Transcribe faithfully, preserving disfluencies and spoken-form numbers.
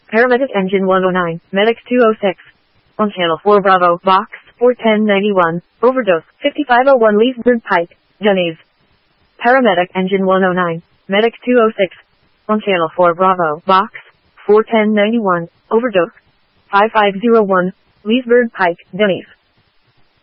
Paramedic Engine one oh nine, Medics two oh six. On Channel four Bravo, Box four ten ninety-one, Overdose, fifty-five oh one Leesburg Pike, Dunnies. Paramedic Engine one oh nine, Medics two oh six. On Channel four Bravo, Box four ten ninety-one, Overdose, fifty-five oh one, Leesburg Pike, Dunnies.